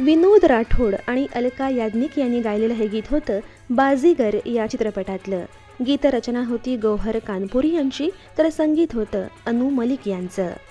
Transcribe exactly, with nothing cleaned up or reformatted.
विनोद राठोड आणि अलका याज्ञिक यांनी गायलेलं हे गीत होतं बाजीगर या चित्रपटातलं. गीतरचना होती गौहर कानपुरी यांची, तर संगीत होतं अनु मलिक यांचं.